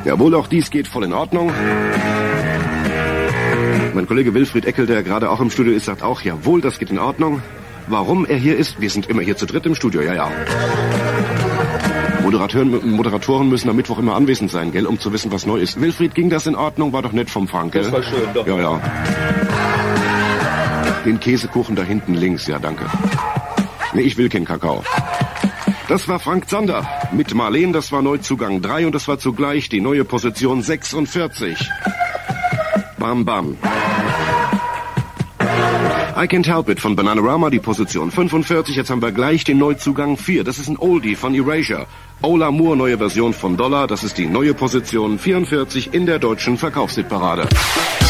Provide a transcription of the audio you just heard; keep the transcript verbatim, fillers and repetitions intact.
Jawohl, auch dies geht voll in Ordnung. Mein Kollege Wilfried Eckel, der gerade auch im Studio ist, sagt auch, jawohl, das geht in Ordnung. Warum er hier ist? Wir sind immer hier zu dritt im Studio, ja, ja. Moderatoren, Moderatoren müssen am Mittwoch immer anwesend sein, gell, um zu wissen, was neu ist. Wilfried, ging das in Ordnung? War doch nett vom Frank, gell? Das war schön, doch. Ja, ja. Den Käsekuchen da hinten links, ja, danke. Nee, ich will keinen Kakao. Das war Frank Zander mit Marleen, das war Neuzugang drei und das war zugleich die neue Position sechsundvierzig. Bam, bam. I Can't Help It von Bananarama, die Position fünfundvierzig. Jetzt haben wir gleich den Neuzugang vier. Das ist ein Oldie von Erasure. Ola Moore, neue Version von Dollar. Das ist die neue Position vierundvierzig in der deutschen Verkaufshitparade.